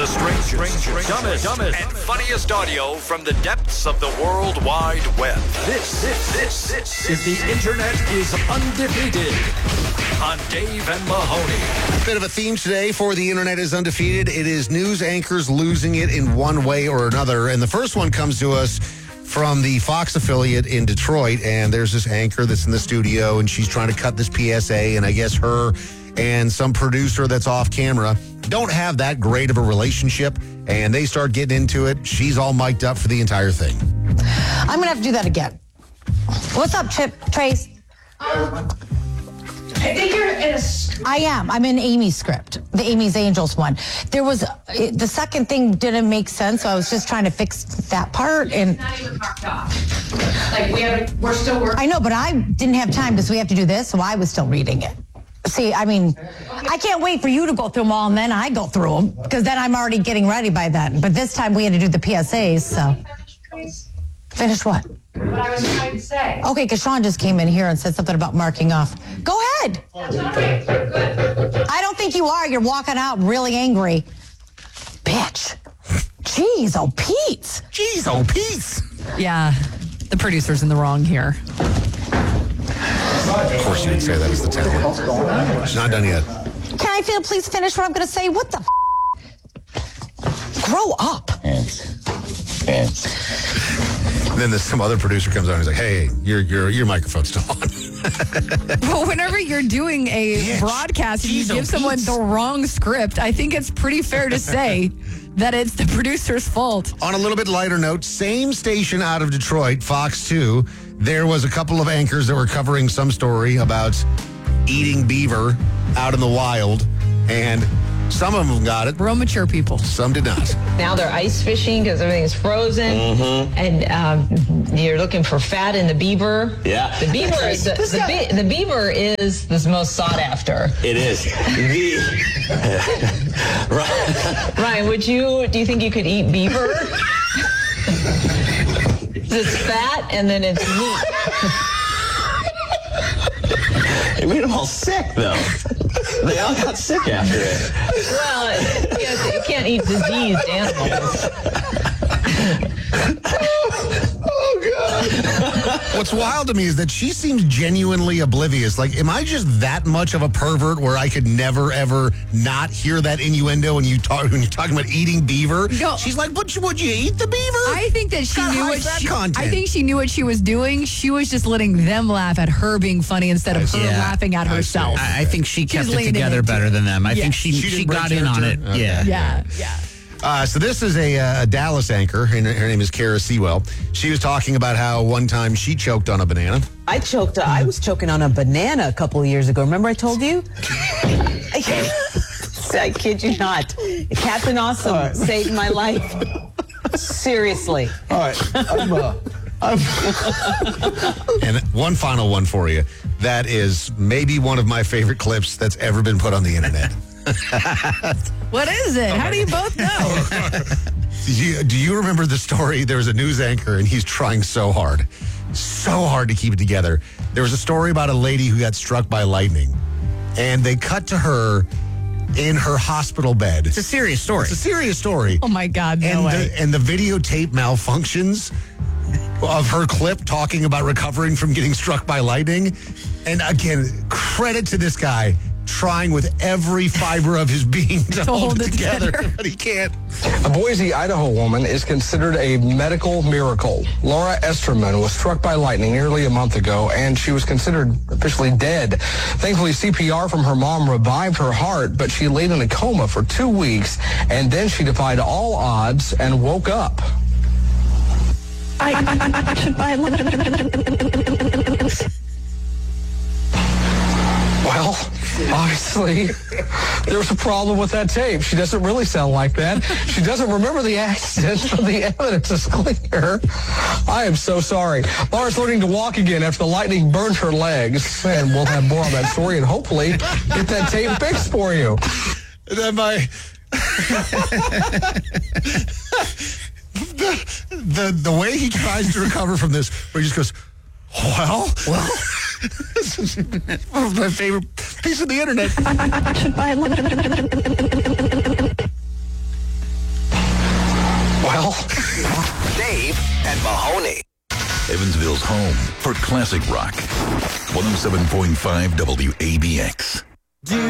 The strangest, dumbest, and funniest audio from the depths of the World Wide Web. This is The Internet is Undefeated on Dave and Mahoney. Bit of a theme today for The Internet is Undefeated. It is news anchors losing it in one way or another. And the first one comes to us from the Fox affiliate in Detroit. And there's this anchor that's in the studio, and she's trying to cut this PSA. And I guess her and some producer that's off camera don't have that great of a relationship, and they start getting into it. She's all mic'd up for the entire thing. I'm going to have to do that again. What's up, Trace? I think you're in a... I am. I'm in Amy's script, the Amy's Angels one. There was, the second thing didn't make sense, so I was just trying to fix that part. And It's not even marked off. Like, we're still working. I know, but I didn't have time because we have to do this, so I was still reading it. See, I mean, I can't wait for you to go through them all, and then I go through them, because then I'm already getting ready by then. But this time we had to do the PSAs, so. Finish what? What I was trying to say. Okay, because Sean just came in here and said something about marking off. Go ahead. That's all right. Good. I don't think you are. You're walking out really angry. Bitch. Jeez, oh, Pete. Jeez, oh, peace. Yeah, the producer's in the wrong here. Of course you didn't say that as the talent. She's not done yet. Can I please finish what I'm going to say? What the Grow up. And then some other producer comes on and he's like, hey, your microphone's still on. Well, whenever you're doing a broadcast and you give someone the wrong script, I think it's pretty fair to say that it's the producer's fault. On a little bit lighter note, same station out of Detroit, Fox 2, there was a couple of anchors that were covering some story about eating beaver out in the wild, and some of them got it. Real mature people. Some did not. Now they're ice fishing because everything's frozen, and you're looking for fat in the beaver. Yeah. The beaver is the beaver is the most sought after. It is. Ryan, do you think you could eat beaver? It's fat and then it's meat. It made them all sick, though. They all got sick after it. Well, you can't eat diseased animals. What's wild to me is that she seems genuinely oblivious. Like, am I just that much of a pervert where I could never, ever not hear that innuendo when you're talking about eating beaver? No. She's like, would you eat the beaver? I think that she knew what I think she knew what she was doing. She was just letting them laugh at her being funny instead of her laughing at herself. I think she kept it leaning together into better than them. I think She she didn't got break in on it. character? Okay. Yeah. Yeah. So this is a Dallas anchor. Her name is Kara Sewell. She was talking about how one time she choked on a banana. I was choking on a banana a couple of years ago. Remember I told you? I kid you not. Captain Awesome saved my life. Seriously. All right. And one final one for you. That is maybe one of my favorite clips that's ever been put on the internet. What is it? How do you both know? Do you remember the story? There was a news anchor, and he's trying so hard to keep it together. There was a story about a lady who got struck by lightning, and they cut to her in her hospital bed. It's a serious story. Oh my God, no way. And the videotape malfunctions of her clip talking about recovering from getting struck by lightning. And again, credit to this guy trying with every fiber of his being to hold it together, but he can't. A Boise, Idaho woman is considered a medical miracle. Laura Esterman was struck by lightning nearly a month ago, and she was considered officially dead. Thankfully, CPR from her mom revived her heart, but she laid in a coma for 2 weeks, and then she defied all odds and woke up. Well, obviously, there was a problem with that tape. She doesn't really sound like that. She doesn't remember the accident, but the evidence is clear. I am so sorry. Laura's learning to walk again after the lightning burned her legs. And we'll have more on that story and hopefully get that tape fixed for you. And then the way he tries to recover from this, where he just goes, well, this is my favorite piece of the internet. Well, Dave and Mahoney. Evansville's home for classic rock. 107.5 WABX.